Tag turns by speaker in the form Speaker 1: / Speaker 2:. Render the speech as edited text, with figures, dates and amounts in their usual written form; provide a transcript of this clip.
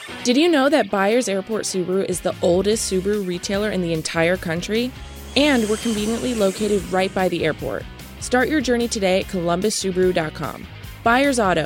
Speaker 1: Did you know that Byers Airport Subaru is the oldest Subaru retailer in the entire country? And we're conveniently located right by the airport. Start your journey today at columbussubaru.com. Byers Auto.